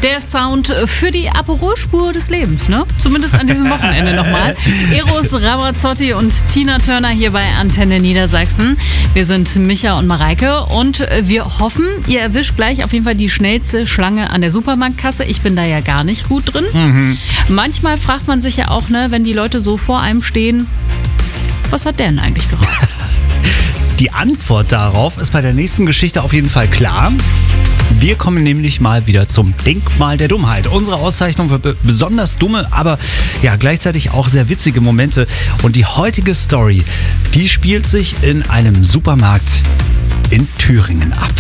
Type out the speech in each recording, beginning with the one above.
Der Sound für die Aperol-Spur des Lebens, ne? Zumindest an diesem Wochenende nochmal. Eros Ramazzotti und Tina Turner hier bei Antenne Niedersachsen. Wir sind Micha und Mareike und wir hoffen, ihr erwischt gleich auf jeden Fall die schnellste Schlange an der Supermarktkasse. Ich bin da ja gar nicht gut drin. Manchmal fragt man sich ja auch, ne, wenn die Leute so vor einem stehen, was hat der denn eigentlich geraucht? Die Antwort darauf ist bei der nächsten Geschichte auf jeden Fall klar. Wir kommen nämlich mal wieder zum Denkmal der Dummheit. Unsere Auszeichnung für besonders dumme, aber ja gleichzeitig auch sehr witzige Momente. Und die heutige Story, die spielt sich in einem Supermarkt in Thüringen ab.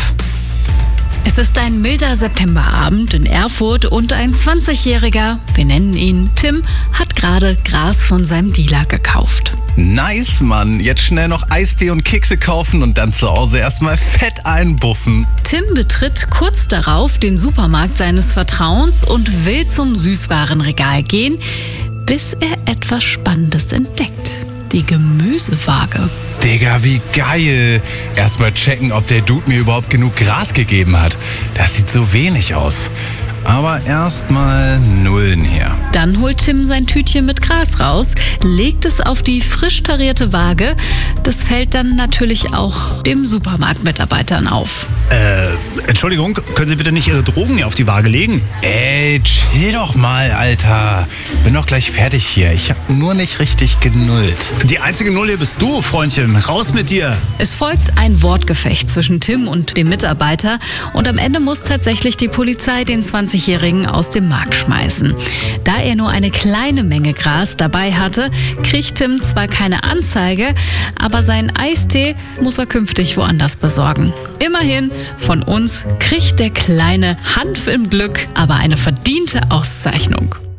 Es ist ein milder Septemberabend in Erfurt und ein 20-Jähriger, wir nennen ihn Tim, hat gerade Gras von seinem Dealer gekauft. Nice, Mann. Jetzt schnell noch Eistee und Kekse kaufen und dann zu Hause erstmal fett einbuffen. Tim betritt kurz darauf den Supermarkt seines Vertrauens und will zum Süßwarenregal gehen, bis er etwas Spannendes entdeckt. Die Gemüsewaage. Digga, wie geil. Erstmal checken, ob der Dude mir überhaupt genug Gras gegeben hat. Das sieht so wenig aus. Aber erstmal Nullen her. Dann holt Tim sein Tütchen mit Gras raus, legt es auf die frisch tarierte Waage. Das fällt dann natürlich auch dem Supermarktmitarbeitern auf. Entschuldigung, können Sie bitte nicht Ihre Drogen hier auf die Waage legen? Ey, chill doch mal, Alter. Bin doch gleich fertig hier. Ich hab nur nicht richtig genullt. Die einzige Null hier bist du, Freundchen. Raus mit dir. Es folgt ein Wortgefecht zwischen Tim und dem Mitarbeiter und am Ende muss tatsächlich die Polizei den 20-Jährigen aus dem Markt schmeißen. Da er nur eine kleine Menge Gras dabei hatte, kriegt Tim zwar keine Anzeige, aber seinen Eistee muss er künftig woanders besorgen. Immerhin, von uns kriegt der kleine Hanf im Glück aber eine verdiente Auszeichnung.